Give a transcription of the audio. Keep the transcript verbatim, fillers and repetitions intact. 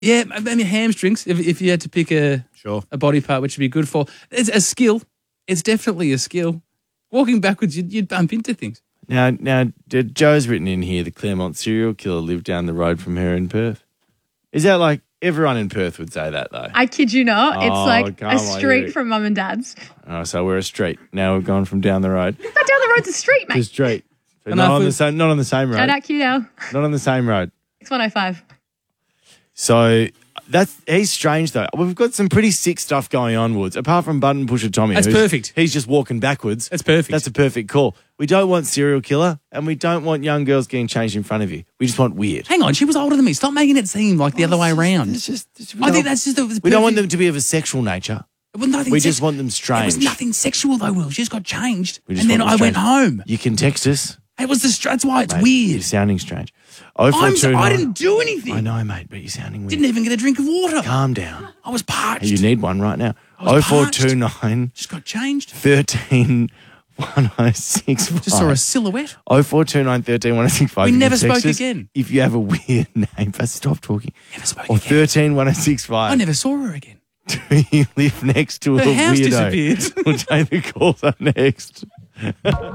Yeah, I mean hamstrings. If if you had to pick a Sure. a body part, which would be good for, it's a skill. It's definitely a skill. Walking backwards, you'd, you'd bump into things. Now, now, did Joe's written in here, the Claremont serial killer lived down the road from her in Perth. Is that like everyone in Perth would say that though? I kid you not. Oh, it's like come a on, street you- from mum and dad's. Oh, so we're a street. Now we've gone from down the road Not down the road's a street, to mate. street. But And not I on the feel- same, not on the same road. Shout out Q now. Not on the same road. It's one oh five. So that's he's strange though. We've got some pretty sick stuff going on, Woods. Apart from Button Pusher Tommy, That's who's- perfect. He's just walking backwards. That's perfect. That's a perfect call. We don't want serial killer, and we don't want young girls getting changed in front of you. We just want weird. Hang on, she was older than me. Stop making it seem like the other way around. It's just, it's- we I think don't- that's just the, we don't want them to be of a sexual nature. Well, nothing We sex- just want them It strange. was nothing sexual though, Will. She just got changed, We just and then want I them went strange. home. You can text us. It was the str- that's why it's Mate, weird. You're sounding strange. Oh four I'm, two so- I nine. didn't do anything. I know, mate, but you're sounding weird. Didn't even get a drink of water. Calm down. I was parched. You need one right now. I was Oh four two nine Just got changed. thirteen one oh six five. Just saw a silhouette. Oh four two nine thirteen one oh six five. We You can never text spoke us again. If you have a weird name, but stop talking. Never spoke Or again. thirteen one oh six five. I never saw her again. Do you live next to Her a house weirdo? disappeared. We'll take the calls up next.